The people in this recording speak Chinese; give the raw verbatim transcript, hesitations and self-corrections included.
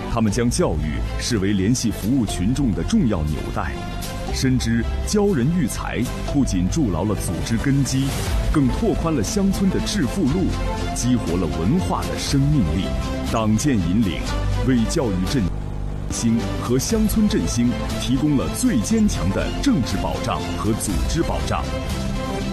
他们将教育视为联系服务群众的重要纽带，深知教人育才不仅筑牢了组织根基，更拓宽了乡村的致富路，激活了文化的生命力。党建引领，为教育振兴和乡村振兴提供了最坚强的政治保障和组织保障。